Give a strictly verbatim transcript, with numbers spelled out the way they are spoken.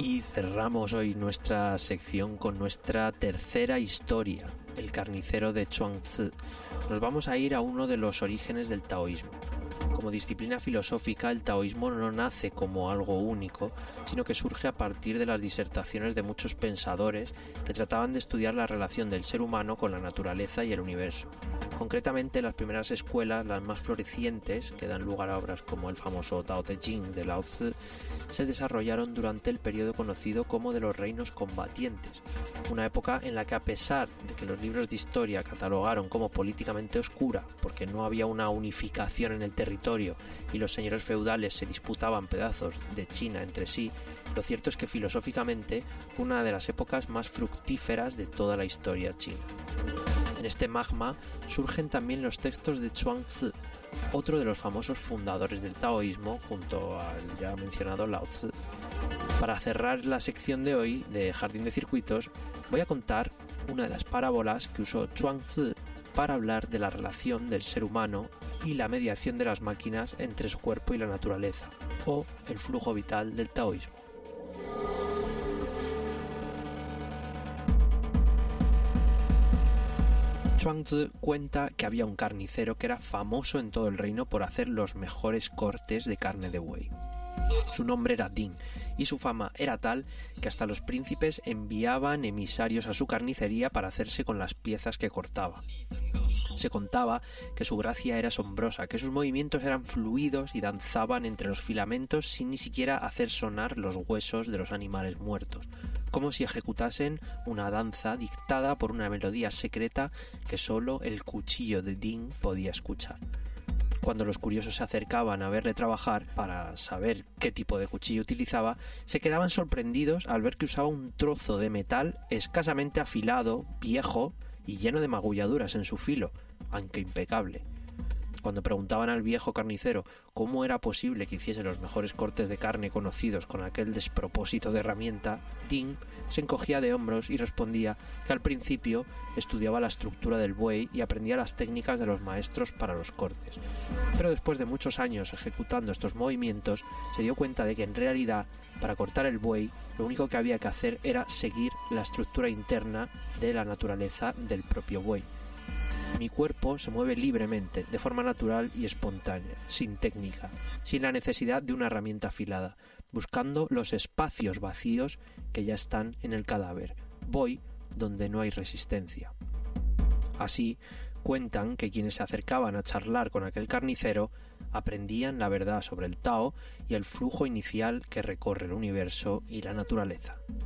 Y cerramos hoy nuestra sección con nuestra tercera historia, el carnicero de Chuang-Tzu. Nos vamos a ir a uno de los orígenes del taoísmo. Como disciplina filosófica, el taoísmo no nace como algo único, sino que surge a partir de las disertaciones de muchos pensadores que trataban de estudiar la relación del ser humano con la naturaleza y el universo. Concretamente, las primeras escuelas, las más florecientes, que dan lugar a obras como el famoso Tao Te Ching de Lao Tzu, se desarrollaron durante el periodo conocido como de los reinos combatientes, una época en la que, a pesar de que los libros de historia catalogaron como políticamente oscura, porque no había una unificación en el territorio y los señores feudales se disputaban pedazos de China entre sí, lo cierto es que filosóficamente fue una de las épocas más fructíferas de toda la historia china. En este magma surgen también los textos de Chuang-Tzu, otro de los famosos fundadores del taoísmo, junto al ya mencionado Lao Tzu. Para cerrar la sección de hoy de Jardín de Circuitos, voy a contar una de las parábolas que usó Chuang-Tzu para hablar de la relación del ser humano y la mediación de las máquinas entre su cuerpo y la naturaleza, o el flujo vital del taoísmo. Chuang-Tzu cuenta que había un carnicero que era famoso en todo el reino por hacer los mejores cortes de carne de buey. Su nombre era Ding, y su fama era tal que hasta los príncipes enviaban emisarios a su carnicería para hacerse con las piezas que cortaba. Se contaba que su gracia era asombrosa, que sus movimientos eran fluidos y danzaban entre los filamentos sin ni siquiera hacer sonar los huesos de los animales muertos, como si ejecutasen una danza dictada por una melodía secreta que solo el cuchillo de Ding podía escuchar. Cuando los curiosos se acercaban a verle trabajar para saber qué tipo de cuchillo utilizaba, se quedaban sorprendidos al ver que usaba un trozo de metal escasamente afilado, viejo y lleno de magulladuras en su filo, aunque impecable. Cuando preguntaban al viejo carnicero cómo era posible que hiciese los mejores cortes de carne conocidos con aquel despropósito de herramienta, Ding se encogía de hombros y respondía que al principio estudiaba la estructura del buey y aprendía las técnicas de los maestros para los cortes. Pero después de muchos años ejecutando estos movimientos, se dio cuenta de que en realidad, para cortar el buey, lo único que había que hacer era seguir la estructura interna de la naturaleza del propio buey. Mi cuerpo se mueve libremente, de forma natural y espontánea, sin técnica, sin la necesidad de una herramienta afilada, buscando los espacios vacíos que ya están en el cadáver. Voy donde no hay resistencia. Así, cuentan que quienes se acercaban a charlar con aquel carnicero aprendían la verdad sobre el Tao y el flujo inicial que recorre el universo y la naturaleza.